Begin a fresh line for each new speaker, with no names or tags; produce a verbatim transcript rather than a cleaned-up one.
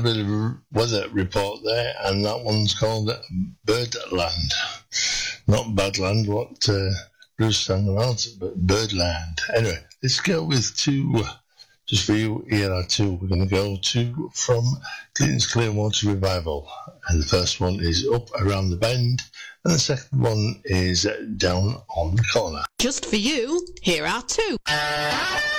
a bit of a weather report there, and that one's called Birdland. Not Badland, what uh, Bruce sang about, but Birdland. Anyway, let's go with two. Just for you, here are two. We're going to go to from Clinton's Clearwater Revival. And the first one is Up Around the Bend, and the second one is Down on the Corner.
Just for you, here are two.